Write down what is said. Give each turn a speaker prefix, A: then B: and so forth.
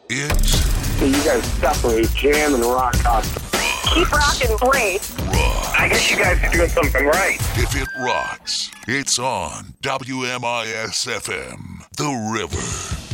A: It's
B: So you guys separate jam and rock out.
C: Keep rocking, Blade.
A: rock.
B: I guess you guys are doing something right.
A: If it rocks, it's on WMIS FM, The River.